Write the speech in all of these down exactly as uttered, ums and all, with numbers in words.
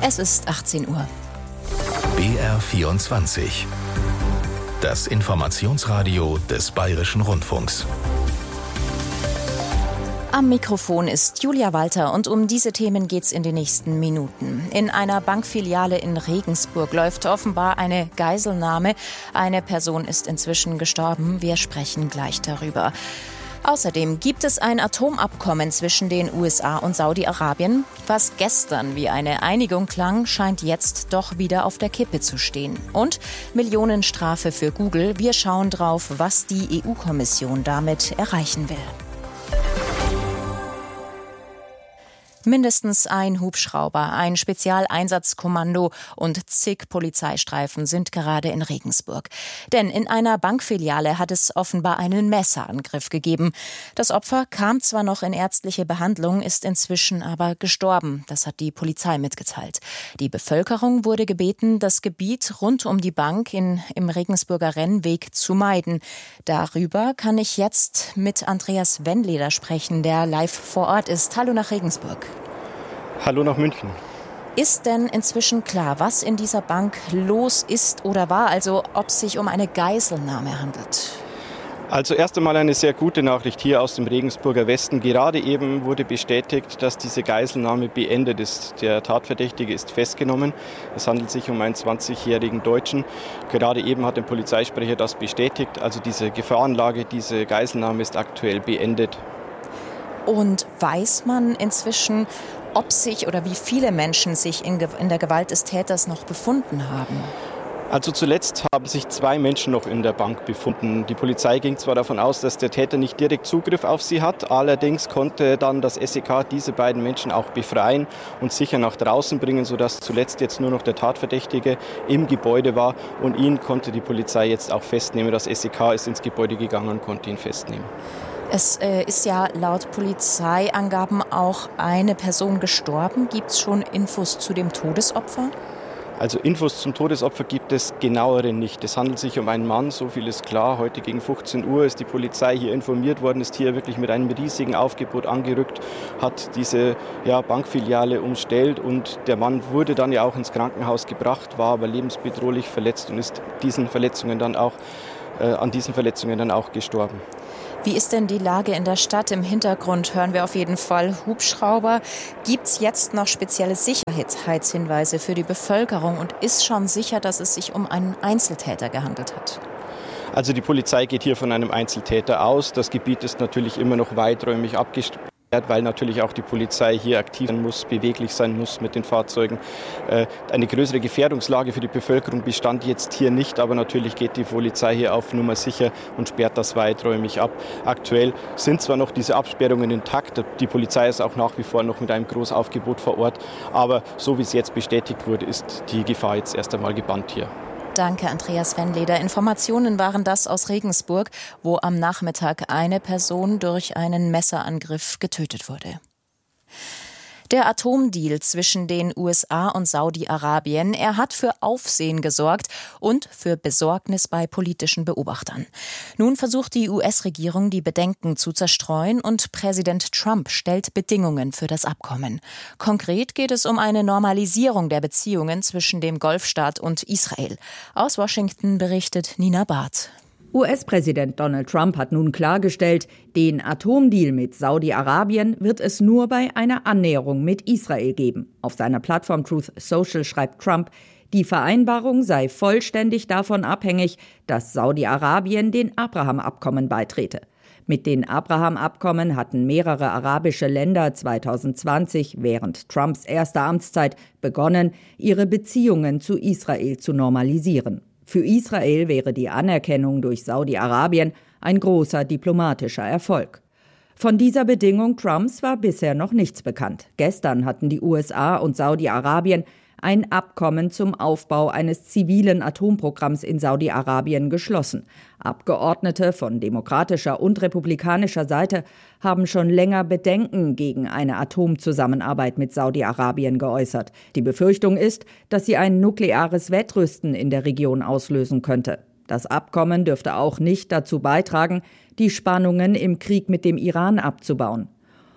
Es ist achtzehn Uhr. B R vierundzwanzig. Das Informationsradio des Bayerischen Rundfunks. Am Mikrofon ist Julia Walter und um diese Themen geht's in den nächsten Minuten. In einer Bankfiliale in Regensburg läuft offenbar eine Geiselnahme. Eine Person ist inzwischen gestorben. Wir sprechen gleich darüber. Außerdem gibt es ein Atomabkommen zwischen den U S A und Saudi-Arabien. Was gestern wie eine Einigung klang, scheint jetzt doch wieder auf der Kippe zu stehen. Und Millionenstrafe für Google. Wir schauen drauf, was die E U-Kommission damit erreichen will. Mindestens ein Hubschrauber, ein Spezialeinsatzkommando und zig Polizeistreifen sind gerade in Regensburg. Denn in einer Bankfiliale hat es offenbar einen Messerangriff gegeben. Das Opfer kam zwar noch in ärztliche Behandlung, ist inzwischen aber gestorben. Das hat die Polizei mitgeteilt. Die Bevölkerung wurde gebeten, das Gebiet rund um die Bank in, im Regensburger Rennweg zu meiden. Darüber kann ich jetzt mit Andreas Wendleder sprechen, der live vor Ort ist. Hallo nach Regensburg. Hallo nach München. Ist denn inzwischen klar, was in dieser Bank los ist oder war, also ob es sich um eine Geiselnahme handelt? Also erst einmal eine sehr gute Nachricht hier aus dem Regensburger Westen. Gerade eben wurde bestätigt, dass diese Geiselnahme beendet ist. Der Tatverdächtige ist festgenommen. Es handelt sich um einen zwanzigjährigen Deutschen. Gerade eben hat der Polizeisprecher das bestätigt. Also diese Gefahrenlage, diese Geiselnahme ist aktuell beendet. Und weiß man inzwischen, ob sich oder wie viele Menschen sich in, in der Gewalt des Täters noch befunden haben? Also zuletzt haben sich zwei Menschen noch in der Bank befunden. Die Polizei ging zwar davon aus, dass der Täter nicht direkt Zugriff auf sie hat, allerdings konnte dann das S E K diese beiden Menschen auch befreien und sicher nach draußen bringen, sodass zuletzt jetzt nur noch der Tatverdächtige im Gebäude war und ihn konnte die Polizei jetzt auch festnehmen. Das S E K ist ins Gebäude gegangen und konnte ihn festnehmen. Es äh, ist ja laut Polizeiangaben auch eine Person gestorben. Gibt es schon Infos zu dem Todesopfer? Also Infos zum Todesopfer gibt es genauere nicht. Es handelt sich um einen Mann, so viel ist klar. Heute gegen fünfzehn Uhr ist die Polizei hier informiert worden, ist hier wirklich mit einem riesigen Aufgebot angerückt, hat diese ja, Bankfiliale umstellt und der Mann wurde dann ja auch ins Krankenhaus gebracht, war aber lebensbedrohlich verletzt und ist diesen Verletzungen dann auch, äh, an diesen Verletzungen dann auch gestorben. Wie ist denn die Lage in der Stadt? Im Hintergrund hören wir auf jeden Fall Hubschrauber. Gibt es jetzt noch spezielle Sicherheitshinweise für die Bevölkerung und ist schon sicher, dass es sich um einen Einzeltäter gehandelt hat? Also die Polizei geht hier von einem Einzeltäter aus. Das Gebiet ist natürlich immer noch weiträumig abgesperrt, weil natürlich auch die Polizei hier aktiv sein muss, beweglich sein muss mit den Fahrzeugen. Eine größere Gefährdungslage für die Bevölkerung bestand jetzt hier nicht, aber natürlich geht die Polizei hier auf Nummer sicher und sperrt das weiträumig ab. Aktuell sind zwar noch diese Absperrungen intakt, die Polizei ist auch nach wie vor noch mit einem Großaufgebot vor Ort, aber so wie es jetzt bestätigt wurde, ist die Gefahr jetzt erst einmal gebannt hier. Danke, Andreas Wendleder. Informationen waren das aus Regensburg, wo am Nachmittag eine Person durch einen Messerangriff getötet wurde. Der Atomdeal zwischen den U S A und Saudi-Arabien, er hat für Aufsehen gesorgt und für Besorgnis bei politischen Beobachtern. Nun versucht die U S-Regierung, die Bedenken zu zerstreuen und Präsident Trump stellt Bedingungen für das Abkommen. Konkret geht es um eine Normalisierung der Beziehungen zwischen dem Golfstaat und Israel. Aus Washington berichtet Nina Barth. U S-Präsident Donald Trump hat nun klargestellt, den Atomdeal mit Saudi-Arabien wird es nur bei einer Annäherung mit Israel geben. Auf seiner Plattform Truth Social schreibt Trump, die Vereinbarung sei vollständig davon abhängig, dass Saudi-Arabien den Abraham-Abkommen beitrete. Mit den Abraham-Abkommen hatten mehrere arabische Länder zwanzig zwanzig während Trumps erster Amtszeit begonnen, ihre Beziehungen zu Israel zu normalisieren. Für Israel wäre die Anerkennung durch Saudi-Arabien ein großer diplomatischer Erfolg. Von dieser Bedingung Trumps war bisher noch nichts bekannt. Gestern hatten die U S A und Saudi-Arabien ein Abkommen zum Aufbau eines zivilen Atomprogramms in Saudi-Arabien geschlossen. Abgeordnete von demokratischer und republikanischer Seite haben schon länger Bedenken gegen eine Atomzusammenarbeit mit Saudi-Arabien geäußert. Die Befürchtung ist, dass sie ein nukleares Wettrüsten in der Region auslösen könnte. Das Abkommen dürfte auch nicht dazu beitragen, die Spannungen im Krieg mit dem Iran abzubauen.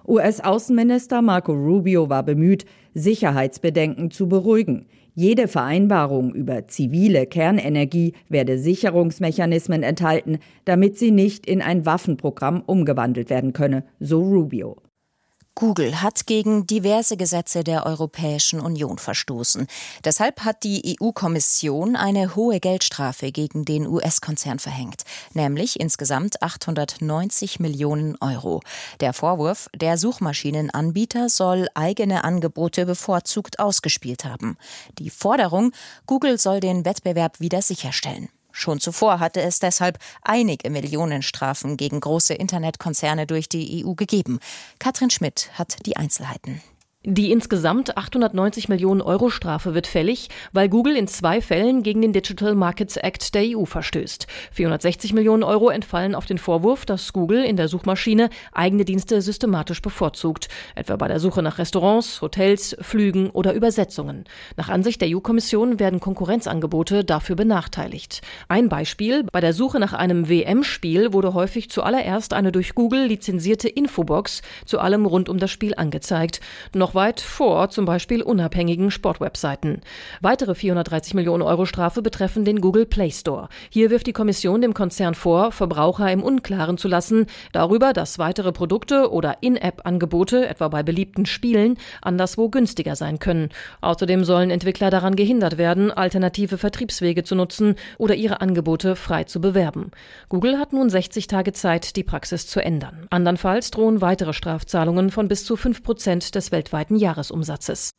U S-Außenminister Marco Rubio war bemüht, Sicherheitsbedenken zu beruhigen. Jede Vereinbarung über zivile Kernenergie werde Sicherungsmechanismen enthalten, damit sie nicht in ein Waffenprogramm umgewandelt werden könne, so Rubio. Google hat gegen diverse Gesetze der Europäischen Union verstoßen. Deshalb hat die E U-Kommission eine hohe Geldstrafe gegen den U S-Konzern verhängt, nämlich insgesamt achthundertneunzig Millionen Euro. Der Vorwurf, der Suchmaschinenanbieter soll eigene Angebote bevorzugt ausgespielt haben. Die Forderung, Google soll den Wettbewerb wieder sicherstellen. Schon zuvor hatte es deshalb einige Millionenstrafen gegen große Internetkonzerne durch die E U gegeben. Katrin Schmidt hat die Einzelheiten. Die insgesamt achthundertneunzig Millionen Euro Strafe wird fällig, weil Google in zwei Fällen gegen den Digital Markets Act der E U verstößt. vierhundertsechzig Millionen Euro entfallen auf den Vorwurf, dass Google in der Suchmaschine eigene Dienste systematisch bevorzugt, etwa bei der Suche nach Restaurants, Hotels, Flügen oder Übersetzungen. Nach Ansicht der E U-Kommission werden Konkurrenzangebote dafür benachteiligt. Ein Beispiel: Bei der Suche nach einem W M-Spiel wurde häufig zuallererst eine durch Google lizenzierte Infobox zu allem rund um das Spiel angezeigt. Noch weit vor zum Beispiel unabhängigen Sportwebseiten. Weitere vierhundertdreißig Millionen Euro Strafe betreffen den Google Play Store. Hier wirft die Kommission dem Konzern vor, Verbraucher im Unklaren zu lassen darüber, dass weitere Produkte oder In-App-Angebote, etwa bei beliebten Spielen, anderswo günstiger sein können. Außerdem sollen Entwickler daran gehindert werden, alternative Vertriebswege zu nutzen oder ihre Angebote frei zu bewerben. Google hat nun sechzig Tage Zeit, die Praxis zu ändern. Andernfalls drohen weitere Strafzahlungen von bis zu fünf Prozent des weltweiten Jahresumsatzes.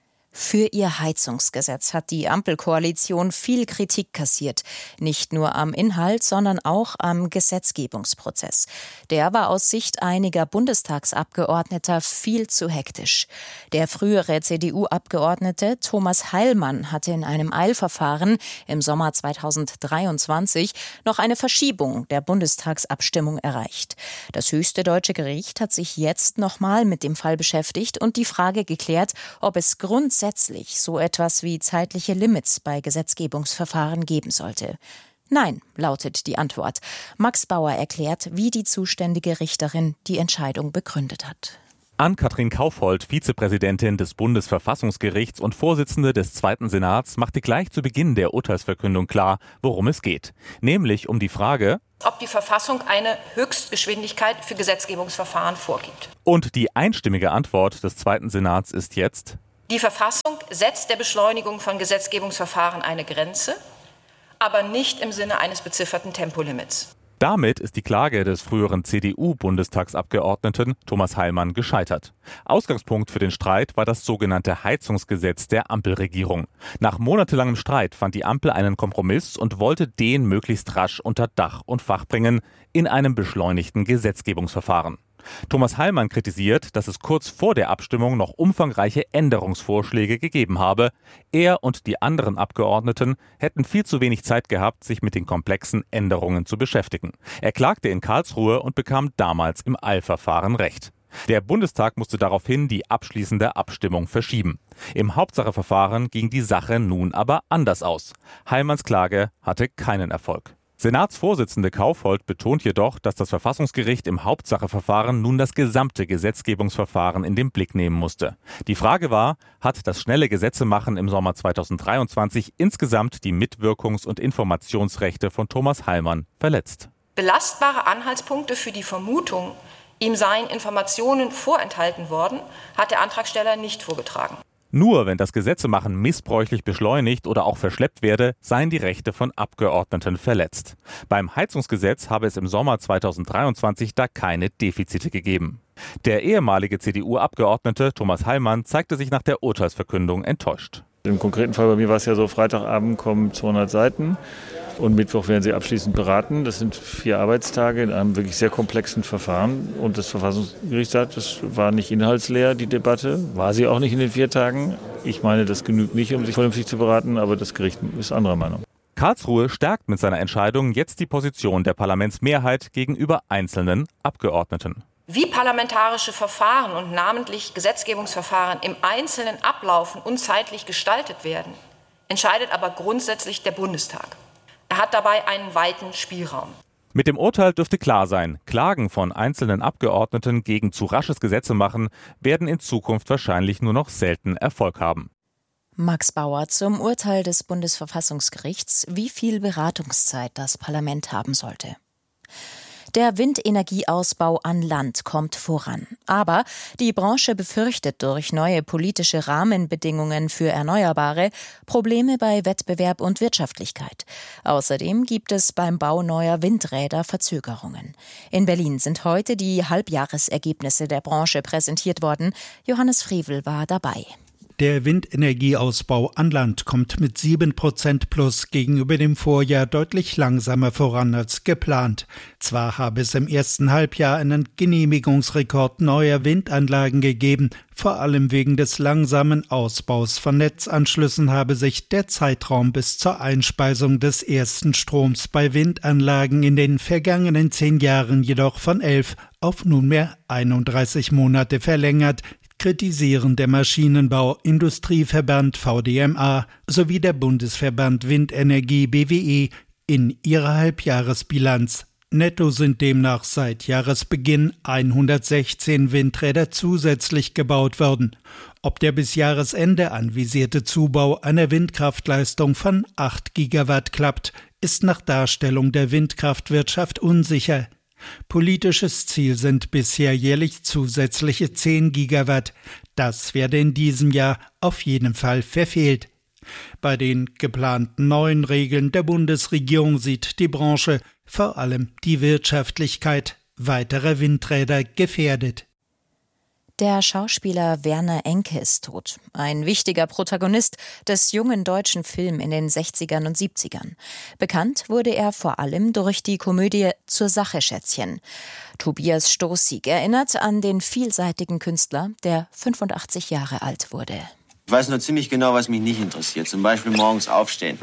Für ihr Heizungsgesetz hat die Ampelkoalition viel Kritik kassiert. Nicht nur am Inhalt, sondern auch am Gesetzgebungsprozess. Der war aus Sicht einiger Bundestagsabgeordneter viel zu hektisch. Der frühere C D U-Abgeordnete Thomas Heilmann hatte in einem Eilverfahren im Sommer zweitausenddreiundzwanzig noch eine Verschiebung der Bundestagsabstimmung erreicht. Das höchste deutsche Gericht hat sich jetzt nochmal mit dem Fall beschäftigt und die Frage geklärt, ob es grundsätzlich Grundsätzlich so etwas wie zeitliche Limits bei Gesetzgebungsverfahren geben sollte. Nein, lautet die Antwort. Max Bauer erklärt, wie die zuständige Richterin die Entscheidung begründet hat. Ann-Kathrin Kaufhold, Vizepräsidentin des Bundesverfassungsgerichts und Vorsitzende des Zweiten Senats, machte gleich zu Beginn der Urteilsverkündung klar, worum es geht. Nämlich um die Frage, ob die Verfassung eine Höchstgeschwindigkeit für Gesetzgebungsverfahren vorgibt. Und die einstimmige Antwort des Zweiten Senats ist jetzt: Die Verfassung setzt der Beschleunigung von Gesetzgebungsverfahren eine Grenze, aber nicht im Sinne eines bezifferten Tempolimits. Damit ist die Klage des früheren C D U-Bundestagsabgeordneten Thomas Heilmann gescheitert. Ausgangspunkt für den Streit war das sogenannte Heizungsgesetz der Ampelregierung. Nach monatelangem Streit fand die Ampel einen Kompromiss und wollte den möglichst rasch unter Dach und Fach bringen in einem beschleunigten Gesetzgebungsverfahren. Thomas Heilmann kritisiert, dass es kurz vor der Abstimmung noch umfangreiche Änderungsvorschläge gegeben habe. Er und die anderen Abgeordneten hätten viel zu wenig Zeit gehabt, sich mit den komplexen Änderungen zu beschäftigen. Er klagte in Karlsruhe und bekam damals im Eilverfahren Recht. Der Bundestag musste daraufhin die abschließende Abstimmung verschieben. Im Hauptsacheverfahren ging die Sache nun aber anders aus. Heilmanns Klage hatte keinen Erfolg. Senatsvorsitzende Kaufhold betont jedoch, dass das Verfassungsgericht im Hauptsacheverfahren nun das gesamte Gesetzgebungsverfahren in den Blick nehmen musste. Die Frage war, hat das schnelle Gesetzemachen im Sommer zweitausenddreiundzwanzig insgesamt die Mitwirkungs- und Informationsrechte von Thomas Heilmann verletzt? Belastbare Anhaltspunkte für die Vermutung, ihm seien Informationen vorenthalten worden, hat der Antragsteller nicht vorgetragen. Nur wenn das Gesetzemachen missbräuchlich beschleunigt oder auch verschleppt werde, seien die Rechte von Abgeordneten verletzt. Beim Heizungsgesetz habe es im Sommer zweitausenddreiundzwanzig da keine Defizite gegeben. Der ehemalige C D U-Abgeordnete Thomas Heilmann zeigte sich nach der Urteilsverkündung enttäuscht. Im konkreten Fall bei mir war es ja so, Freitagabend kommen zweihundert Seiten und Mittwoch werden sie abschließend beraten. Das sind vier Arbeitstage in einem wirklich sehr komplexen Verfahren. Und das Verfassungsgericht sagt, das war nicht inhaltsleer, die Debatte. War sie auch nicht in den vier Tagen. Ich meine, das genügt nicht, um sich vernünftig zu beraten, aber das Gericht ist anderer Meinung. Karlsruhe stärkt mit seiner Entscheidung jetzt die Position der Parlamentsmehrheit gegenüber einzelnen Abgeordneten. Wie parlamentarische Verfahren und namentlich Gesetzgebungsverfahren im Einzelnen ablaufen und zeitlich gestaltet werden, entscheidet aber grundsätzlich der Bundestag. Er hat dabei einen weiten Spielraum. Mit dem Urteil dürfte klar sein, Klagen von einzelnen Abgeordneten gegen zu rasches Gesetzemachen werden in Zukunft wahrscheinlich nur noch selten Erfolg haben. Max Bauer zum Urteil des Bundesverfassungsgerichts, wie viel Beratungszeit das Parlament haben sollte. Der Windenergieausbau an Land kommt voran. Aber die Branche befürchtet durch neue politische Rahmenbedingungen für Erneuerbare Probleme bei Wettbewerb und Wirtschaftlichkeit. Außerdem gibt es beim Bau neuer Windräder Verzögerungen. In Berlin sind heute die Halbjahresergebnisse der Branche präsentiert worden. Johannes Frevel war dabei. Der Windenergieausbau an Land kommt mit sieben Prozent plus gegenüber dem Vorjahr deutlich langsamer voran als geplant. Zwar habe es im ersten Halbjahr einen Genehmigungsrekord neuer Windanlagen gegeben, vor allem wegen des langsamen Ausbaus von Netzanschlüssen habe sich der Zeitraum bis zur Einspeisung des ersten Stroms bei Windanlagen in den vergangenen zehn Jahren jedoch von elf auf nunmehr einunddreißig Monate verlängert, kritisieren der Maschinenbau Industrieverband V D M A sowie der Bundesverband Windenergie B W E in ihrer Halbjahresbilanz. Netto sind demnach seit Jahresbeginn hundertsechzehn Windräder zusätzlich gebaut worden. Ob der bis Jahresende anvisierte Zubau einer Windkraftleistung von acht Gigawatt klappt, ist nach Darstellung der Windkraftwirtschaft unsicher. Politisches Ziel sind bisher jährlich zusätzliche zehn Gigawatt. Das werde in diesem Jahr auf jeden Fall verfehlt. Bei den geplanten neuen Regeln der Bundesregierung sieht die Branche vor allem die Wirtschaftlichkeit weiterer Windräder gefährdet. Der Schauspieler Werner Enke ist tot. Ein wichtiger Protagonist des jungen deutschen Films in den sechzigern und siebzigern. Bekannt wurde er vor allem durch die Komödie Zur Sache, Schätzchen. Tobias Stoßig erinnert an den vielseitigen Künstler, der fünfundachtzig Jahre alt wurde. Ich weiß nur ziemlich genau, was mich nicht interessiert. Zum Beispiel morgens aufstehen.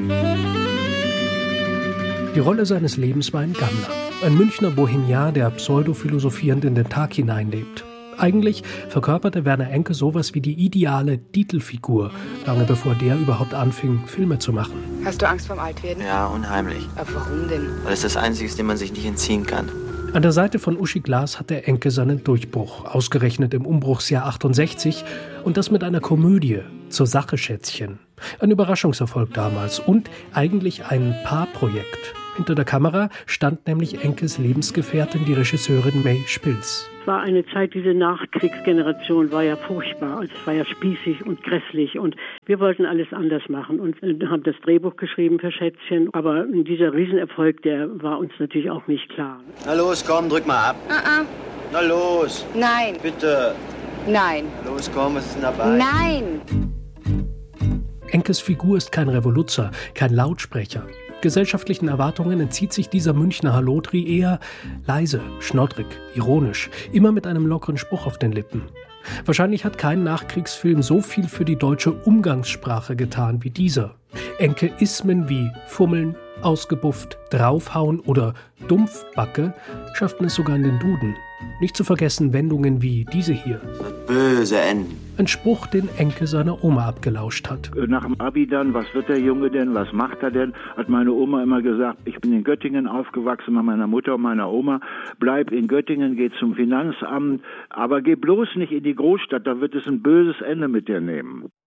Die Rolle seines Lebens war ein Gammler. Ein Münchner Bohemian, der pseudophilosophierend in den Tag hineinlebt. Eigentlich verkörperte Werner Enke sowas wie die ideale Titelfigur, lange bevor der überhaupt anfing, Filme zu machen. Hast du Angst vorm Altwerden? Ja, unheimlich. Aber warum denn? Weil es das Einzige ist, dem man sich nicht entziehen kann. An der Seite von Uschi Glas hatte Enke seinen Durchbruch, ausgerechnet im Umbruchsjahr achtundsechzig, und das mit einer Komödie, Zur Sache, Schätzchen. Ein Überraschungserfolg damals und eigentlich ein Paarprojekt. Hinter der Kamera stand nämlich Enkes Lebensgefährtin, die Regisseurin May Spilz. Es war eine Zeit, diese Nachkriegsgeneration war ja furchtbar. Es war ja spießig und grässlich und wir wollten alles anders machen und haben das Drehbuch geschrieben für Schätzchen. Aber dieser Riesenerfolg, der war uns natürlich auch nicht klar. Na los, komm, drück mal ab. Uh-uh. Na los. Nein. Bitte. Nein. Na los, komm, was ist denn dabei? Nein. Enkes Figur ist kein Revoluzer, kein Lautsprecher. Gesellschaftlichen Erwartungen entzieht sich dieser Münchner Hallotri eher leise, schnoddrig, ironisch, immer mit einem lockeren Spruch auf den Lippen. Wahrscheinlich hat kein Nachkriegsfilm so viel für die deutsche Umgangssprache getan wie dieser. Enke-Ismen wie Fummeln, ausgebufft, draufhauen oder Dumpfbacke schafften es sogar in den Duden. Nicht zu vergessen Wendungen wie diese hier. Böse Enden. Ein Spruch, den Enke seiner Oma abgelauscht hat. Nach dem Abi dann, was wird der Junge denn, was macht er denn, hat meine Oma immer gesagt, ich bin in Göttingen aufgewachsen mit meiner Mutter und meiner Oma, bleib in Göttingen, geh zum Finanzamt, aber geh bloß nicht in die Großstadt, da wird es ein böses Ende mit dir nehmen.